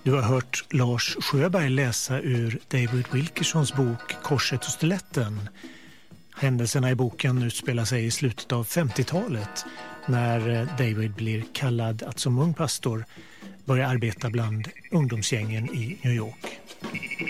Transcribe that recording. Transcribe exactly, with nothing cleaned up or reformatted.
Du har hört Lars Sjöberg läsa ur David Wilkersons bok Korset och stiletten. Händelserna i boken utspelar sig i slutet av femtiotalet när David blir kallad att som ung pastor börja arbeta bland ungdomsgängen i New York.